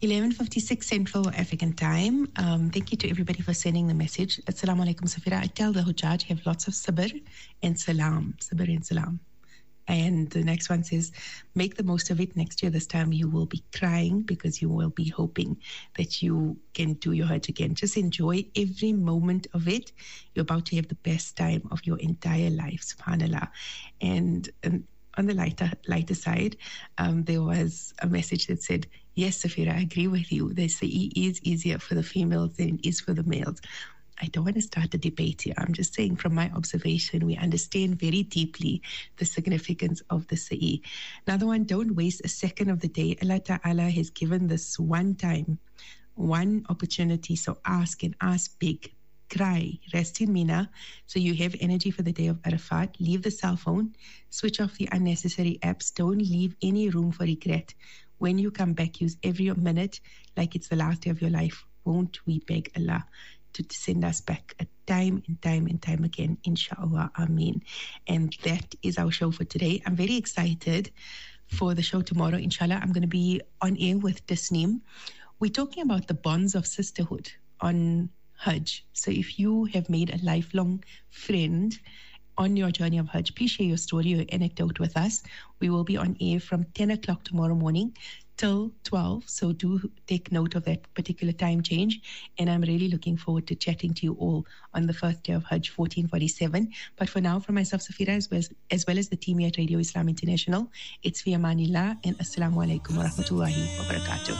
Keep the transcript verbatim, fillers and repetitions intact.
eleven fifty-six Central African Time. Um, thank you to everybody for sending the message. Assalamu alaikum, Safira. I tell the Hujjaj, have lots of sabr and salam. Sabr and salam. And the next one says, make the most of it. Next year, this time, you will be crying because you will be hoping that you can do your Hajj again. Just enjoy every moment of it. You're about to have the best time of your entire life, subhanAllah. And, and on the lighter lighter side, um, there was a message that said, yes, Safira, I agree with you. The Sa'i is easier for the females than it is for the males. I don't want to start a debate here. I'm just saying from my observation, we understand very deeply the significance of the Sa'i. Another one, don't waste a second of the day. Allah Ta'ala has given this one time, one opportunity. So ask and ask big. Cry, rest in Mina, so you have energy for the day of Arafat. Leave the cell phone, switch off the unnecessary apps. Don't leave any room for regret. When you come back, use every minute like it's the last day of your life. Won't we beg Allah to send us back a time and time and time again, inshallah, ameen. And that is our show for today. I'm very excited for the show tomorrow, inshallah. I'm going to be on air with Tasneem. We're talking about the bonds of sisterhood on Hajj. So if you have made a lifelong friend on your journey of Hajj, please share your story, your anecdote with us. We will be on air from ten o'clock tomorrow morning till twelve. So do take note of that particular time change. And I'm really looking forward to chatting to you all on the first day of Hajj fourteen forty-seven. But for now, from myself, Safira, as well as, as, well as the team here at Radio Islam International, it's fi amanillah and assalamu alaikum wa rahmatullahi wa barakatuh.